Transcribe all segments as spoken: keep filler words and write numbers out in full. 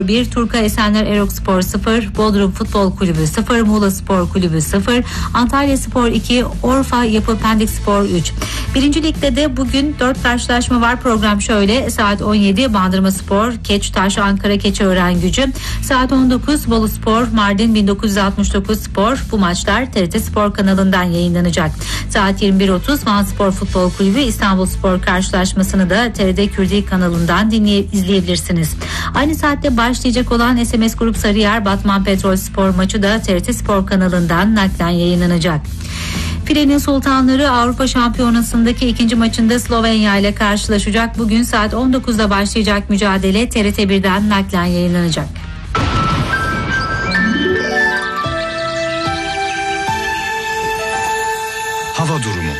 bir, Turka Esenler Erokspor sıfır, Bodrum Futbol Kulübü sıfır, Muğla Spor Kulübü sıfır, Antalya Spor iki, Orfa Yapı Pendik Spor üç. Birinci Lig'de de bugün dört karşılaşma var. Program şöyle: saat on yedi Bandırma Spor, Keçtaş Ankara Keçiören Gücü, saat on dokuz Bolu Spor Mardin bin dokuz yüz altmış dokuz Spor. Bu maçlar T R T Spor kanalından yayınlanacak. Saat yirmi bir otuz Van Spor Futbol Kulübü İstanbul Spor karşılaşmasını da T R T Kürdi kanalından dinleye, izleyebilirsiniz. Aynı saatte başlayacak olan S M S Grup Sarıyer Batman Petrol Spor maçı da T R T Spor kanalından naklen yayınlanacak. Filenin Sultanları Avrupa Şampiyonası'ndaki ikinci maçında Slovenya ile karşılaşacak. Bugün saat on dokuzda başlayacak mücadele T R T birden naklen yayınlanacak. Hava durumu.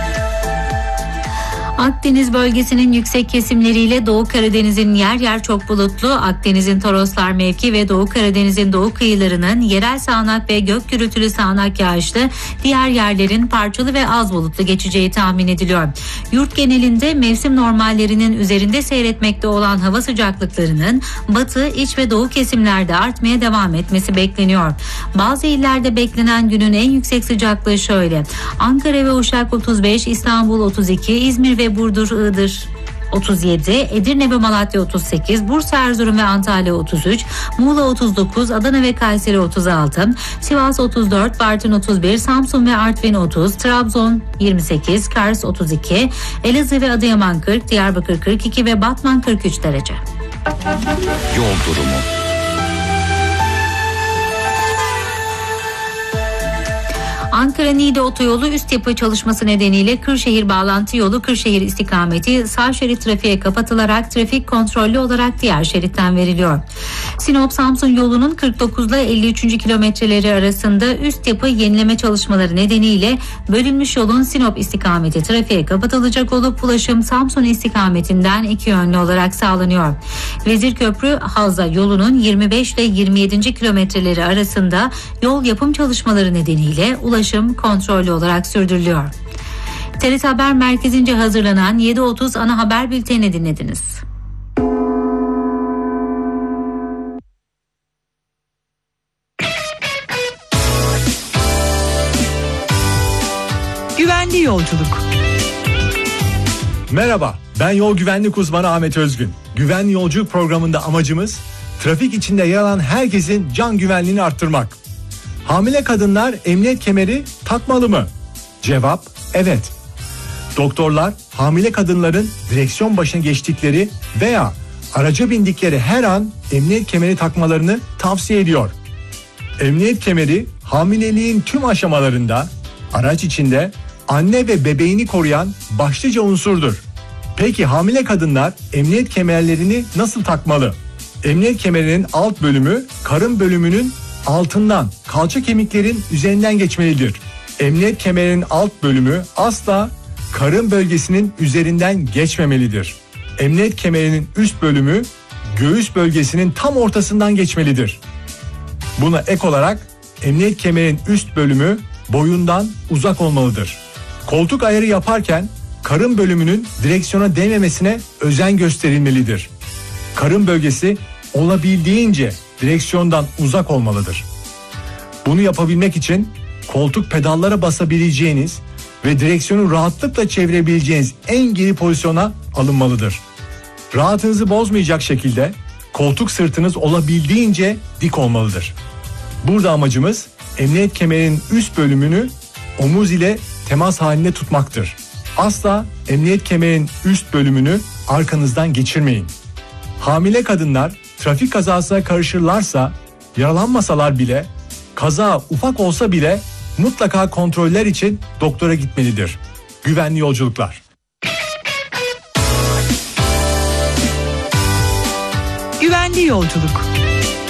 Akdeniz bölgesinin yüksek kesimleriyle Doğu Karadeniz'in yer yer çok bulutlu, Akdeniz'in Toroslar mevki ve Doğu Karadeniz'in doğu kıyılarının yerel sağanak ve gök gürültülü sağanak yağışlı, diğer yerlerin parçalı ve az bulutlu geçeceği tahmin ediliyor. Yurt genelinde mevsim normallerinin üzerinde seyretmekte olan hava sıcaklıklarının batı, iç ve doğu kesimlerde artmaya devam etmesi bekleniyor. Bazı illerde beklenen günün en yüksek sıcaklığı şöyle: Ankara ve Uşak otuz beş, İstanbul otuz iki, İzmir ve Burdur, Iğdır otuz yedi, Edirne ve Malatya otuz sekiz, Bursa, Erzurum ve Antalya otuz üç, Muğla otuz dokuz, Adana ve Kayseri otuz altı, Sivas otuz dört, Bartın otuz bir, Samsun ve Artvin otuz, Trabzon yirmi sekiz, Kars otuz iki, Elazığ ve Adıyaman kırk, Diyarbakır kırk iki ve Batman kırk üç derece. Yol durumu. Ankara-Niğde otoyolu üst yapı çalışması nedeniyle Kırşehir bağlantı yolu Kırşehir istikameti sağ şerit trafiğe kapatılarak trafik kontrollü olarak diğer şeritten veriliyor. Sinop-Samsun yolunun kırk dokuz ile elli üçüncü kilometreleri arasında üst yapı yenileme çalışmaları nedeniyle bölünmüş yolun Sinop istikameti trafiğe kapatılacak olup ulaşım Samsun istikametinden iki yönlü olarak sağlanıyor. Vezirköprü-Havza yolunun yirmi beş ile yirmi yedinci kilometreleri arasında yol yapım çalışmaları nedeniyle ulaşım kontrollü olarak sürdürülüyor. T R T Haber Merkezi'nce hazırlanan yedi otuz ana haber bültenini dinlediniz. Güvenli yolculuk. Merhaba, ben yol güvenlik uzmanı Ahmet Özgün. Güvenli yolculuk programında amacımız trafik içinde yer alan herkesin can güvenliğini arttırmak. Hamile kadınlar emniyet kemeri takmalı mı? Cevap evet. Doktorlar hamile kadınların direksiyon başına geçtikleri veya araca bindikleri her an emniyet kemeri takmalarını tavsiye ediyor. Emniyet kemeri hamileliğin tüm aşamalarında araç içinde anne ve bebeğini koruyan başlıca unsurdur. Peki hamile kadınlar emniyet kemerlerini nasıl takmalı? Emniyet kemerinin alt bölümü karın bölümünün altından, kalça kemiklerin üzerinden geçmelidir. Emniyet kemerinin alt bölümü asla karın bölgesinin üzerinden geçmemelidir. Emniyet kemerinin üst bölümü göğüs bölgesinin tam ortasından geçmelidir. Buna ek olarak emniyet kemerinin üst bölümü boyundan uzak olmalıdır. Koltuk ayarı yaparken karın bölümünün direksiyona değmemesine özen gösterilmelidir. Karın bölgesi olabildiğince direksiyondan uzak olmalıdır. Bunu yapabilmek için koltuk pedallara basabileceğiniz ve direksiyonu rahatlıkla çevirebileceğiniz en geri pozisyona alınmalıdır. Rahatınızı bozmayacak şekilde koltuk sırtınız olabildiğince dik olmalıdır. Burada amacımız emniyet kemerinin üst bölümünü omuz ile temas halinde tutmaktır. Asla emniyet kemerinin üst bölümünü arkanızdan geçirmeyin. Hamile kadınlar trafik kazasına karışırlarsa, yaralanmasalar bile, kaza ufak olsa bile mutlaka kontroller için doktora gitmelidir. Güvenli yolculuklar. Güvenli yolculuk.